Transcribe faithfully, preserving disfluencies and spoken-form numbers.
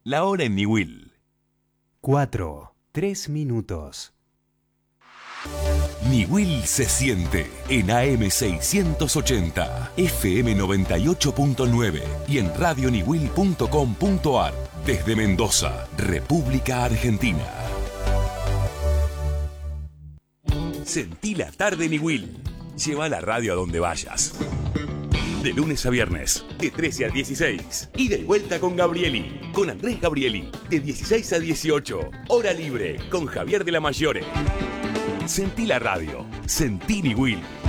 La hora en Niwil. Cuatro, tres minutos. Niwil se siente en A M seiscientos ochenta, F M noventa y ocho punto nueve y en radio niwil punto com punto ar desde Mendoza, República Argentina. Sentí la tarde Niwil. Lleva la radio a donde vayas. De lunes a viernes, de trece a dieciséis. Ida y vuelta con Gabrieli, con Andrés Gabrieli, de dieciséis a dieciocho. Hora libre, con Javier de la Mayore. Sentí la radio. Sentí Niwil.